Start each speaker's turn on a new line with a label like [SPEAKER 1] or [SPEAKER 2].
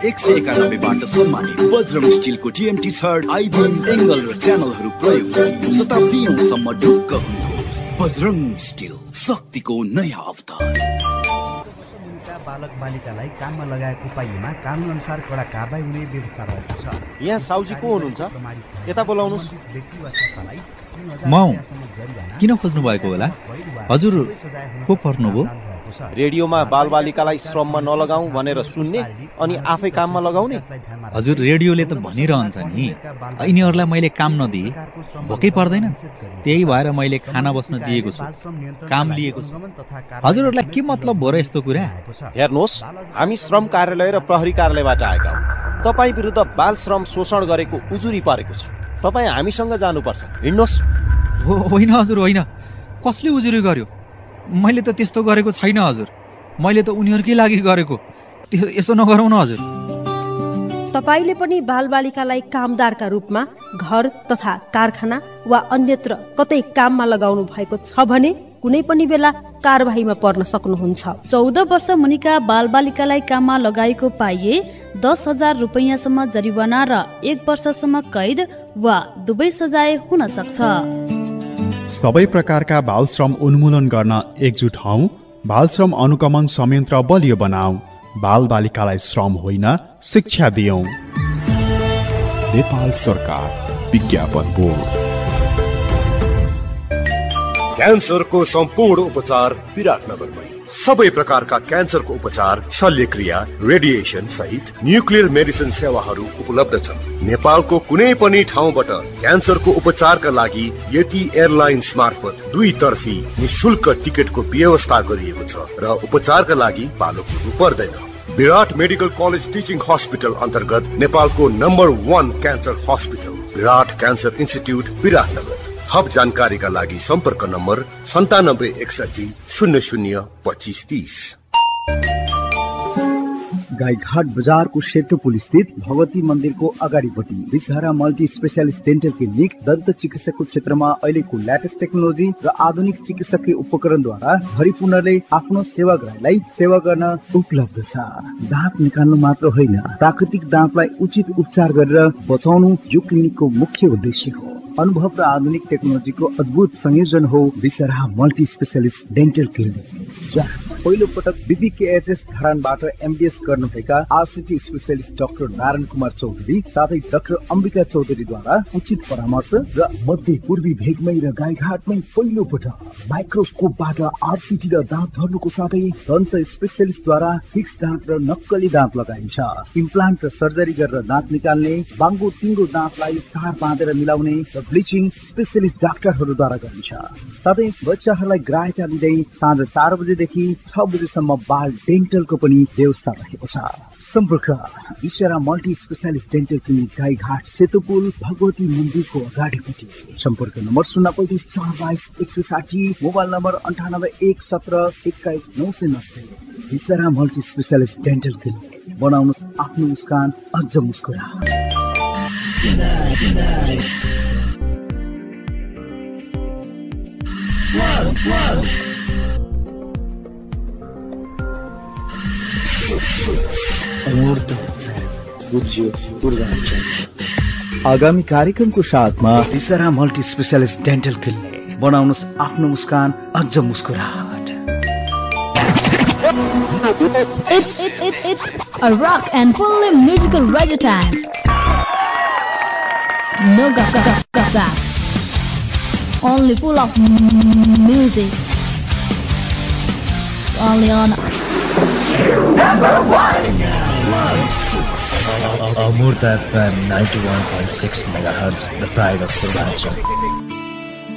[SPEAKER 1] 1991 बाट सम्मानित Bajrang स्टिलको TMT third IBM angle र च्यानलहरू प्रयोग गरी शताब्दीयौंसम्म ढुक्क हुनुहोस्। बजरंग स्टिल, शक्तिको नयाँ अवतार।
[SPEAKER 2] बालक बालिकालाई काममा लगाएको पाइएमा कानुन अनुसार कडा कारबाही हुने व्यवस्था रहेको छ।
[SPEAKER 3] यहाँ साउजी को हुनुहुन्छ? यता बोलाउनुस्।
[SPEAKER 4] म किन खोज्नु भएको होला? हजुर को पर्नुभयो?
[SPEAKER 3] रेडियोमा बालबालिकालाई श्रममा नलगाऊ भनेर सुन्ने अनि आफै काममा लगाउने।
[SPEAKER 4] हजुर रेडियोले त भनिरहन्छ नि, यिनीहरूलाई मैले काम नदिए भोकै पर्दैन, त्यही भएर मैले खाना बस्न दिएको छु, काम लिएको छु। हजुरहरूलाई के मतलब भयो र यस्तो कुरा?
[SPEAKER 3] हेर्नुहोस्, हामी श्रम कार्यालय र प्रहरी कार्यालयबाट आएका हौँ। तपाईँ विरुद्ध बाल श्रम शोषण गरेको उजुरी परेको छ। तपाईँ हामीसँग जानुपर्छ। हिँड्नुहोस्।
[SPEAKER 4] होइन हजुर होइन, कसले उजुरी गर्यो? मैले त त्यस्तो गरेको छैन हजुर, मैले त उनीहरूकै लागि गरेको। यसो नगरौँ न हजुर।
[SPEAKER 5] तपाईले पनि बालबालिकालाई कामदारका रूपमा घर तथा कारखाना वा अन्यत्र कतै काममा लगाउनु भएको छ भने कुनै पनि बेला कारबाहीमा पर्न सक्नुहुन्छ।
[SPEAKER 6] 14 वर्ष मुनिका बालबालिकालाई काममा लगाएको पाइए 10,000 रुपैयाँसम्म जरिवाना र 1 वर्षसम्म कैद वा दुवै सजाय हुन सक्छ।
[SPEAKER 7] सबै प्रकारका बाल श्रम उन्मूलन गर्न एकजुट हौं। बाल श्रम अनुगमन संयन्त्र बलियो बनाऊ। बाल बालिकालाई श्रम होइन, शिक्षा दियौं।
[SPEAKER 8] नेपाल सरकार विज्ञापन बोर्ड।
[SPEAKER 9] क्यान्सरको सम्पूर्ण उपचार विराटनगरमै। सबै प्रकारका क्यान्सरको उपचार, शल्यक्रिया, रेडिएसन सहित न्युक्लियर मेडिसिन सेवाहरू उपलब्ध छन्। नेपालको कुनै पनि ठाउँबाट क्यान्सरको उपचारका लागि यति एयरलाइन्स मार्फत 2 तर्फी निशुल्क टिकटको व्यवस्था गरिएको छ र उपचारका लागि पालो पुग्नु पर्दैन। विराट मेडिकल कलेज टिचिङ हस्पिटल अन्तर्गत नेपालको नम्बर 1 क्यान्सर हस्पिटल विराट क्यान्सर इन्स्टिट्युट विराटनगर। थप जानकारीका लागि सम्पर्क नम्बर 9761002530।
[SPEAKER 2] गाईघाट बजारको सेतुपुल स्थित भगवती मन्दिरको अगाडिपट्टि विषहरा मल्टी स्पेशलिस्ट डेन्टल क्लिनिक दन्त चिकित्साको क्षेत्रमा अहिलेको लेटेस्ट टेक्नोलोजी र आधुनिक चिकित्सकीय उपकरणद्वारा भरिपूर्णले आफ्नो सेवाग्राहीलाई सेवा गर्न उपलब्ध छ। दाँत निकाल्नु मात्र होइन, प्राकृतिक दाँतलाई उचित उपचार गरेर बचाउनु यो क्लिनिकको मुख्य उद्देश्य हो। अनुभव र आधुनिक टेक्नोलोजीको अद्भुत संयोजन हो विषहरा मल्टी स्पेशलिस्ट डेन्टल क्लिनिक, जहाँ पहिलो पटक BBKHS धरानबाट MDS गर्नुभएका RCT specialist doctor Narayan Kumar Chaudhary साथै डाक्टर अम्बिका चौधरीद्वारा उचित परामर्श र मध्य पूर्वी भेगमै र गाईघाटमै पहिलो पटक माइक्रोस्कोपबाट RCT र दाँत भर्नुको साथै दन्त स्पेशलिस्टद्वारा फिक्स दाँत र नक्कली दाँत लगाइन्छ। इम्प्लान्ट र सर्जरी गरेर दाँत निकाल्ने, बाङ्गो टिङ्गो दाँतलाई तार बाँधेर मिलाउने र ब्लिचिङ स्पेशलिस्ट डाक्टरहरूद्वारा गरिन्छ। साथै बच्चाहरूलाई ग्राह्यता दिँदै साँझ 4 बजेदेखि 6 बजेसम्म बाल डेन्टलको पनि व्यवस्था रहेको छ। सम्पर्क विषहरा multi specialist dental clinic, Gaighat सेतुपुल Bhagwati मन्दिरको अगाडिपट्टि। सम्पर्क नम्बर 035 422 160, मोबाइल नम्बर 9817211990। विषहरा मल्टी स्पेशलिस्ट डेन्टल क्लिनिक, बनाउनुहोस् आफ्नो मुस्कान अझ मुस्कुरा। आगामी कार्यक्रमको साथमा विषहरा मल्टी स्पेशलिस्ट डेन्टल क्लिनिक, बनाउनुहोस् आफ्नो मुस्कान अझ मुस्कुराहट।
[SPEAKER 10] It's a rock and fully musical radio time. No gap. Only full of music. Only on
[SPEAKER 11] number 1.
[SPEAKER 12] Amurta FM 91.6 MHz, the pride of Purvanchal.